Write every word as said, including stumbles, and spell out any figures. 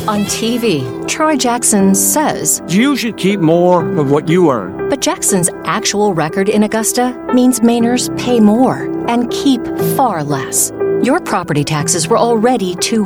On T V, Troy Jackson says, You should keep more of what you earn. but Jackson's actual record in Augusta means Mainers pay more and keep far less. Your property taxes were already too